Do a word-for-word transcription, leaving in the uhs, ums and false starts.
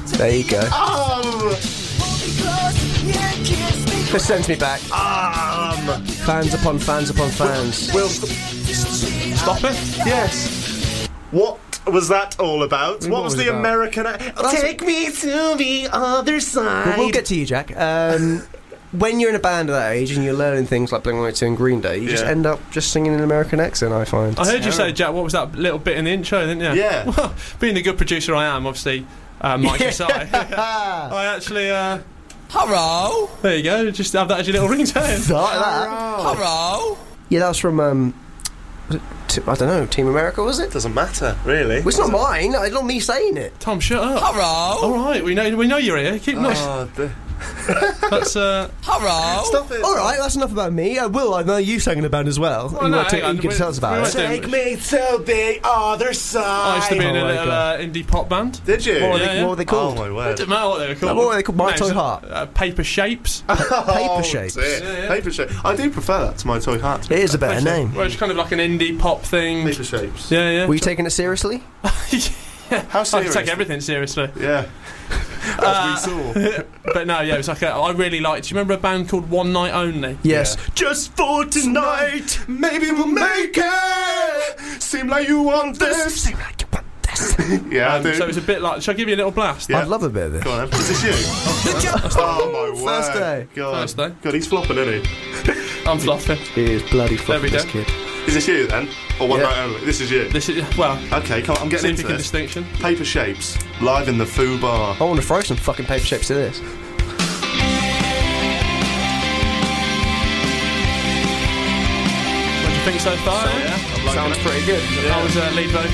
There you go. Um, This sends me back. um, Fans upon fans upon fans. Will, st- Stop it. yes. What was that all about? What, What was, was the it about? American? A- Take me to the other side. But we'll get to you, Jack. Um, when you're in a band of that age and you're learning things like Blink one eighty-two and Green Day, you just Yeah. end up just singing an American accent, I find. I heard you say, Jack, what was that little bit in the intro, didn't you? Yeah. Well, being the good producer I am, obviously, uh, Mike's aside, I actually, uh, Hello? there you go, just have that as your little ringtone. Like that. Hello? Yeah, that was from, um, was it t- I don't know, Team America, was it? Doesn't matter, really. Well, it's not mine, it's not me saying it. Tom, shut up. Hello? Alright, we know we know you're here. Keep nice. Oh, the- That's, uh, Hello? Stop it. Alright, that's enough about me. Uh, Will, I know you sang in a band as well. Well, you no, want to, hang on, you can we- tell us we about went it. to- Take me to the other side. I used to be in Oh a my little God. uh, indie pop band. Did you? What were, Yeah, they, yeah. what were they Oh called? my word. Doesn't matter what they were called. What were they called? My Names Toy of- Heart? Uh, paper Shapes. Paper Oh, Shapes. dear. Yeah, yeah. Paper shapes. I do prefer that to my toy hat. It is a better name. Well, it's kind of like an indie pop thing. Paper shapes. Yeah, yeah. Were you taking it seriously? How I serious? take everything seriously. Yeah. As we saw. But no, yeah, it was like a, I really liked. Do you remember a band called One Night Only? Yes. Yeah. Just for tonight, maybe we'll make it. Seem like you want this. Seem like you want this. Yeah, I Um, do. so it was a bit like. Shall I give you a little blast? Yeah. I'd love a bit of this. Go on, then. Is this you? Oh my word. First day. God. First day. God, he's flopping, isn't he? I'm fluffing. He is bloody There we fucking this go. kid. Is this you then? Or one Yeah. night only? This is you. This is well. Okay, come on, I'm See getting if you into can this. distinction. Paper shapes, live in the Foo Bar. I want to throw some fucking paper shapes to this. What do you think so far? Yeah, I'm liking Sounds it. pretty good. I was uh, lead vocal.